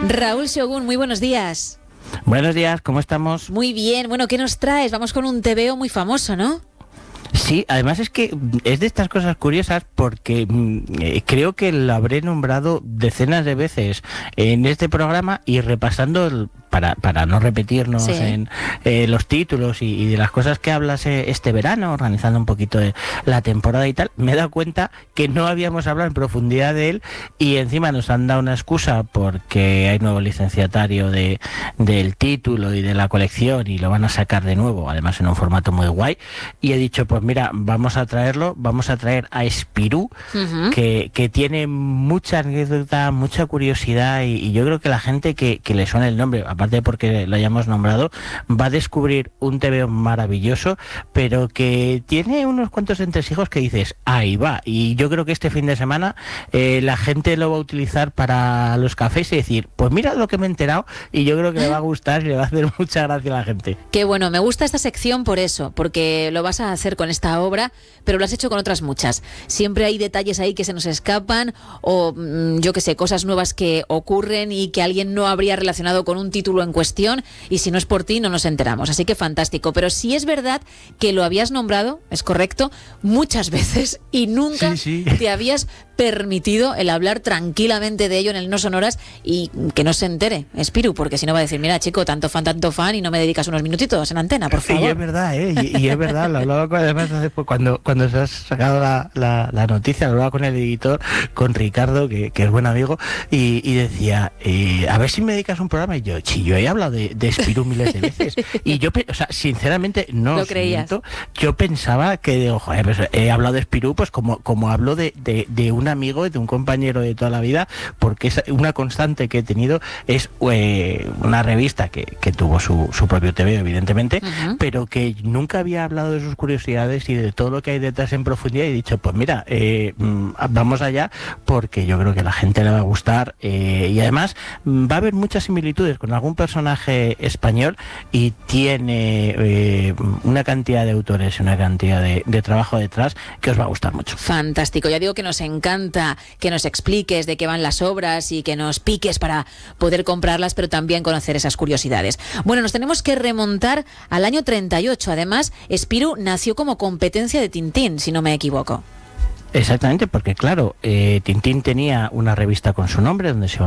Raúl Shogun, muy buenos días. Buenos días, ¿cómo estamos? Muy bien, bueno, ¿qué nos traes? Vamos con un TVO muy famoso, ¿no? Sí, además es que es de estas cosas curiosas porque creo que lo habré nombrado decenas de veces en este programa y repasando para no repetirnos en los títulos y de las cosas que hablas este verano, organizando un poquito la temporada y tal, me he dado cuenta que no habíamos hablado en profundidad de él y encima nos han dado una excusa porque hay nuevo licenciatario del título y de la colección y lo van a sacar de nuevo, además en un formato muy guay, y he dicho, pues mira, vamos a traer a Spirou, que tiene mucha anécdota, mucha curiosidad y yo creo que la gente que le suena el nombre, aparte porque lo hayamos nombrado, va a descubrir un TVO maravilloso, pero que tiene unos cuantos entresijos que dices, ahí va, y yo creo que este fin de semana la gente lo va a utilizar para los cafés y decir, pues mira lo que me he enterado, y yo creo que le va a gustar y le va a hacer mucha gracia a la gente. Qué bueno, me gusta esta sección por eso, porque lo vas a hacer con esta obra, pero lo has hecho con otras muchas. Siempre hay detalles ahí que se nos escapan o yo qué sé, cosas nuevas que ocurren y que alguien no habría relacionado con un título en cuestión, y si no es por ti no nos enteramos, así que fantástico. Pero sí es verdad que lo habías nombrado, es correcto, muchas veces y nunca te habías permitido el hablar tranquilamente de ello en el No Sonoras y que no se entere Spirou, porque si no va a decir, mira chico, tanto fan y no me dedicas unos minutitos en antena, por favor. Y es verdad, y es verdad, lo hablaba además después cuando se has sacado la noticia, lo hablaba con el editor, con Ricardo, que es buen amigo, y decía, a ver si me dedicas un programa, y yo, yo he hablado de Spirou miles de veces, y yo, o sea, sinceramente, no os miento, yo pensaba que, joder, pues, he hablado de Spirou, pues como hablo de un amigo, de un compañero de toda la vida, porque es una constante que he tenido, es una revista que tuvo su propio TV, evidentemente, pero que nunca había hablado de sus curiosidades y de todo lo que hay detrás en profundidad, y he dicho, pues mira, vamos allá, porque yo creo que a la gente le va a gustar, y además va a haber muchas similitudes con algún personaje español, y tiene una cantidad de autores, una cantidad de trabajo detrás que os va a gustar mucho. Fantástico, ya digo que nos encanta que nos expliques de qué van las obras y que nos piques para poder comprarlas, pero también conocer esas curiosidades. Bueno, nos tenemos que remontar al año 38. Además, Spirou nació como competencia de Tintín, si no me equivoco. Exactamente, porque claro, Tintín tenía una revista con su nombre donde se